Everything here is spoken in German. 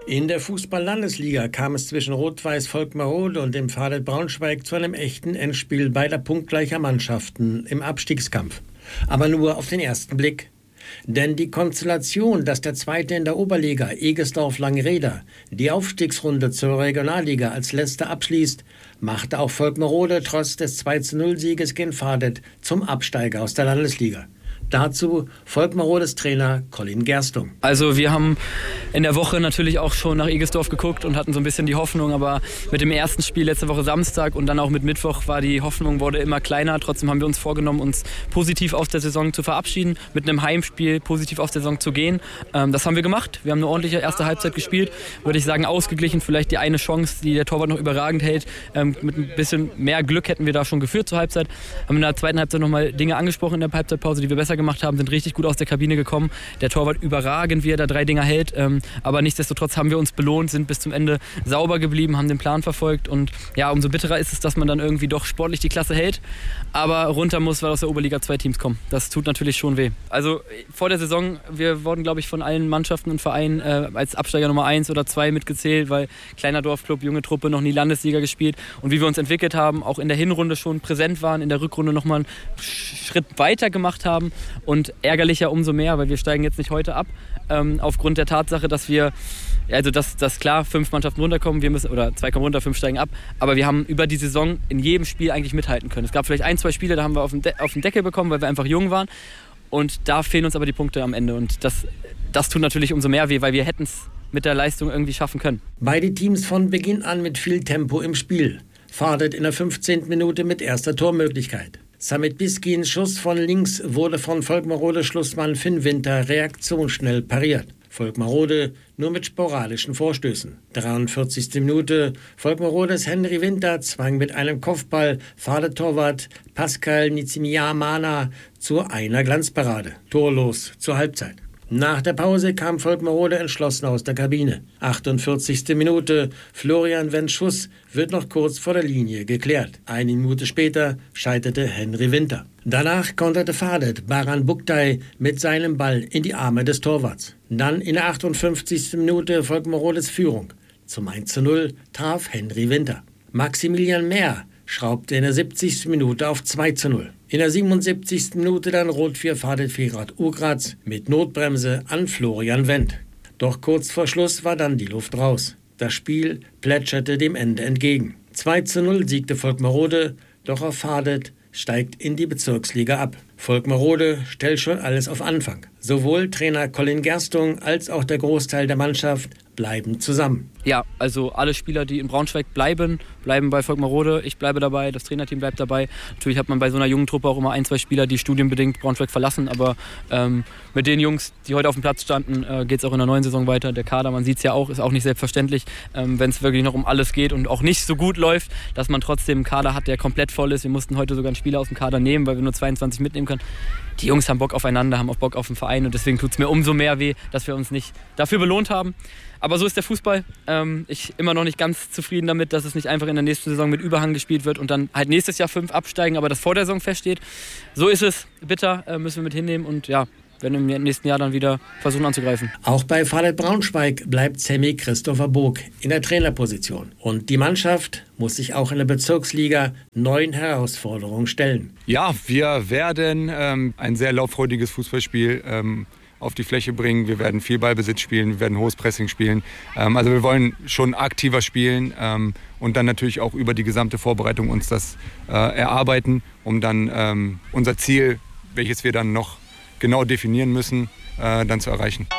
In der Fußball-Landesliga kam es zwischen Rot-Weiß Volkmarode und dem Fadet Braunschweig zu einem echten Endspiel beider punktgleicher Mannschaften im Abstiegskampf. Aber nur auf den ersten Blick. Denn die Konstellation, dass der Zweite in der Oberliga, Egesdorf-Langreda, die Aufstiegsrunde zur Regionalliga als letzter abschließt, machte auch Volkmarode trotz des 2:0-Sieges gegen Fadet zum Absteiger aus der Landesliga. Dazu Volkmarodes Trainer Colin Gerstung. Also wir haben in der Woche natürlich auch schon nach Egesdorf geguckt und hatten so ein bisschen die Hoffnung, aber mit dem ersten Spiel letzte Woche Samstag und dann auch mit Mittwoch war die Hoffnung, wurde immer kleiner. Trotzdem haben wir uns vorgenommen, uns positiv aus der Saison zu verabschieden, mit einem Heimspiel positiv aus der Saison zu gehen. Das haben wir gemacht. Wir haben eine ordentliche erste Halbzeit gespielt, würde ich sagen ausgeglichen. Vielleicht die eine Chance, die der Torwart noch überragend hält. Mit ein bisschen mehr Glück hätten wir da schon geführt zur Halbzeit. Haben in der zweiten Halbzeit nochmal Dinge angesprochen in der Halbzeitpause, die wir besser gemacht haben, sind richtig gut aus der Kabine gekommen. Der Torwart überragend, wie er da 3 Dinger hält. Aber nichtsdestotrotz haben wir uns belohnt, sind bis zum Ende sauber geblieben, haben den Plan verfolgt. Und ja, umso bitterer ist es, dass man dann irgendwie doch sportlich die Klasse hält, aber runter muss, weil aus der Oberliga 2 Teams kommen. Das tut natürlich schon weh. Also vor der Saison, wir wurden, glaube ich, von allen Mannschaften und Vereinen als Absteiger Nummer 1 oder 2 mitgezählt, weil kleiner Dorfclub, junge Truppe, noch nie Landesliga gespielt. Und wie wir uns entwickelt haben, auch in der Hinrunde schon präsent waren, in der Rückrunde nochmal einen Schritt weiter gemacht haben. Und ärgerlicher umso mehr, weil wir steigen jetzt nicht heute ab, aufgrund der Tatsache, dass wir, also dass klar 5 Mannschaften runterkommen, wir müssen, oder 2 kommen runter, 5 steigen ab, aber wir haben über die Saison in jedem Spiel eigentlich mithalten können. Es gab vielleicht 1, 2 Spiele, da haben wir auf den Deckel bekommen, weil wir einfach jung waren und da fehlen uns aber die Punkte am Ende und das tut natürlich umso mehr weh, weil wir hätten es mit der Leistung irgendwie schaffen können. Beide Teams von Beginn an mit viel Tempo im Spiel. Fadet in der 15. Minute mit erster Tormöglichkeit. Samit Biskins Schuss von links wurde von Volkmarode Schlussmann Finn Winter reaktionsschnell pariert. Volkmarode nur mit sporadischen Vorstößen. 43. Minute. Volkmarodes Henry Winter zwang mit einem Kopfball Fadet-Torwart Pascal Nizimiyamana zu einer Glanzparade. Torlos zur Halbzeit. Nach der Pause kam Volkmarode entschlossen aus der Kabine. 48. Minute. Florian Wendts Schuss wird noch kurz vor der Linie geklärt. 1 Minute später scheiterte Henry Winter. Danach konterte Fadet Baran Buktay mit seinem Ball in die Arme des Torwarts. Dann in der 58. Minute Volkmarodes Führung. Zum 1:0 traf Henry Winter. Maximilian Mehr schraubte in der 70. Minute auf 2:0. In der 77. Minute dann rot für Fadet Firat Ugraz mit Notbremse an Florian Wendt. Doch kurz vor Schluss war dann die Luft raus. Das Spiel plätscherte dem Ende entgegen. 2:0 siegte Volkmarode, doch auch Fadet steigt in die Bezirksliga ab. Volkmarode stellt schon alles auf Anfang. Sowohl Trainer Colin Gerstung als auch der Großteil der Mannschaft bleiben zusammen. Ja, also alle Spieler, die in Braunschweig bleiben bei Volkmarode. Ich bleibe dabei, das Trainerteam bleibt dabei. Natürlich hat man bei so einer jungen Truppe auch immer 1, 2 Spieler, die studienbedingt Braunschweig verlassen. Aber mit den Jungs, die heute auf dem Platz standen, geht es auch in der neuen Saison weiter. Der Kader, man sieht es ja auch, ist auch nicht selbstverständlich, wenn es wirklich noch um alles geht und auch nicht so gut läuft, dass man trotzdem einen Kader hat, der komplett voll ist. Wir mussten heute sogar einen Spieler aus dem Kader nehmen, weil wir nur 22 mitnehmen können. Die Jungs haben Bock aufeinander, haben auch Bock auf den Verein und deswegen tut es mir umso mehr weh, dass wir uns nicht dafür belohnt haben. Aber so ist der Fußball. Ich immer noch nicht ganz zufrieden damit, dass es nicht einfach in der nächsten Saison mit Überhang gespielt wird und dann halt nächstes Jahr 5 absteigen, aber das vor der Saison feststeht. So ist es. Bitter, müssen wir mit hinnehmen und ja, werden im nächsten Jahr dann wieder versuchen anzugreifen. Auch bei Fadet Braunschweig bleibt Sammy Christopher Burg in der Trainerposition. Und die Mannschaft muss sich auch in der Bezirksliga neuen Herausforderungen stellen. Ja, wir werden ein sehr lauffreudiges Fußballspiel auf die Fläche bringen. Wir werden viel Ballbesitz spielen, wir werden hohes Pressing spielen. Also wir wollen schon aktiver spielen und dann natürlich auch über die gesamte Vorbereitung uns das erarbeiten, um dann unser Ziel, welches wir dann noch genau definieren müssen, dann zu erreichen.